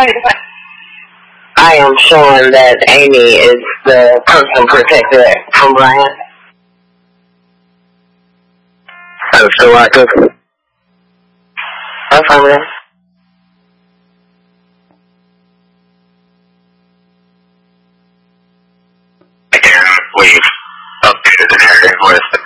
I am showing that Amy is the person protected from Brian. Oh, so I could. Affirmative. Again, we've updated the narrative with